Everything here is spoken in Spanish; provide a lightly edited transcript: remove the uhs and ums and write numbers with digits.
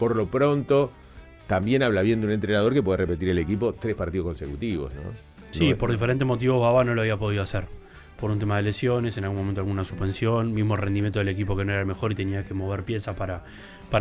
por lo pronto, también habla bien de un entrenador que puede repetir el equipo 3 partidos consecutivos, ¿no? Sí, No, por diferentes motivos Baba no lo había podido hacer. Por un tema de lesiones, en algún momento alguna suspensión, mismo rendimiento del equipo que no era el mejor y tenía que mover piezas para